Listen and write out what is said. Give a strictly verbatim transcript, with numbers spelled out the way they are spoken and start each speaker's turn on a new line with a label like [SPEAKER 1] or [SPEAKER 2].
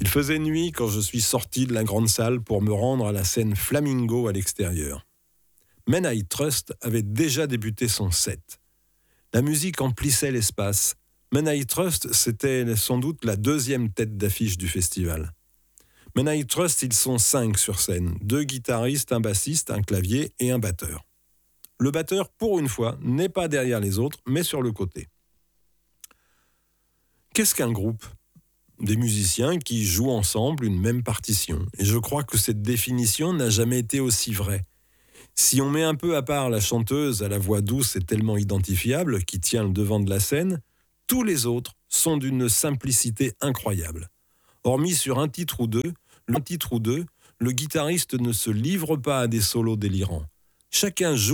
[SPEAKER 1] Il faisait nuit quand je suis sorti de la grande salle pour me rendre à la scène Flamingo à l'extérieur. Men I Trust avait déjà débuté son set. La musique emplissait l'espace. Men I Trust, c'était sans doute la deuxième tête d'affiche du festival. Men I Trust, ils sont cinq sur scène. Deux guitaristes, un bassiste, un clavier et un batteur. Le batteur, pour une fois, n'est pas derrière les autres, mais sur le côté. Qu'est-ce qu'un groupe ? Des musiciens qui jouent ensemble une même partition. Et je crois que cette définition n'a jamais été aussi vraie. Si on met un peu à part la chanteuse à la voix douce et tellement identifiable qui tient le devant de la scène, tous les autres sont d'une simplicité incroyable. Hormis sur un titre ou deux, le titre ou deux, le guitariste ne se livre pas à des solos délirants. Chacun joue